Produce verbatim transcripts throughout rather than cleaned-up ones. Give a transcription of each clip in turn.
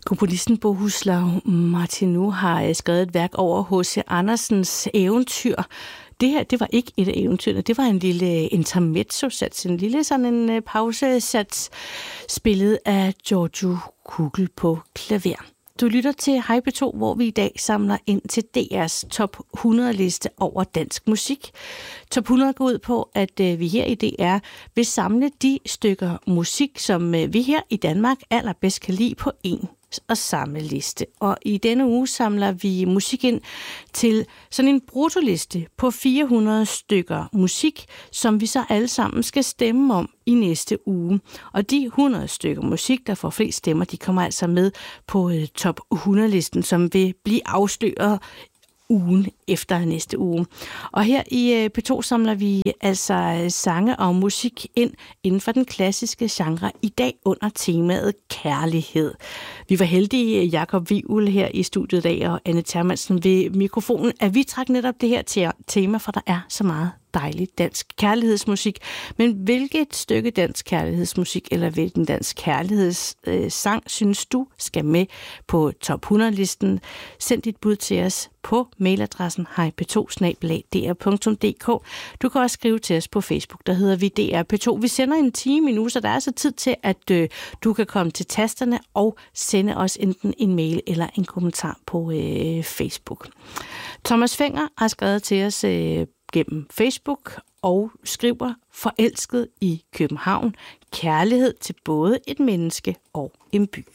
Komponisten Bohuslav Martinu har skrevet et værk over H C Andersens eventyr. Det her, det var ikke et af eventyrene, det var en lille intermezzo-sats, en lille sådan en pausesats, spillet af Giorgio Kugel på klaver. Du lytter til Hej P to, hvor vi i dag samler ind til D R's top hundrede-liste over dansk musik. Top hundrede går ud på, at vi her i D R vil samle de stykker musik, som vi her i Danmark allerbedst kan lide på en og samme liste. Og i denne uge samler vi musik ind til sådan en bruttoliste på fire hundrede stykker musik, som vi så alle sammen skal stemme om i næste uge. Og de hundrede stykker musik, der får flest stemmer, de kommer altså med på top hundrede-listen, som vil blive afsløret ugen efter næste uge. Og her i P to samler vi altså sange og musik ind inden for den klassiske genre, i dag under temaet kærlighed. Vi var heldige, Jakob Wivel her i studiet i dag, og Anne Termansen ved mikrofonen, at vi trak netop det her tema, for der er så meget dejlig dansk kærlighedsmusik. Men hvilket stykke dansk kærlighedsmusik eller hvilken dansk kærlighedssang øh, synes du skal med på top hundrede-listen? Send dit bud til os på mailadressen hej p to snabel-a d r punktum d k. Du kan også skrive til os på Facebook, der hedder vi D R P to. Vi sender en time nu, så der er altså tid til, at øh, du kan komme til tasterne og sende os enten en mail eller en kommentar på øh, Facebook. Thomas Fenger har skrevet til os øh, gennem Facebook og skriver: forelsket i København. Kærlighed til både et menneske og en by.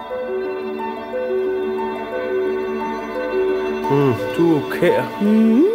Mm, du er kær. Mm.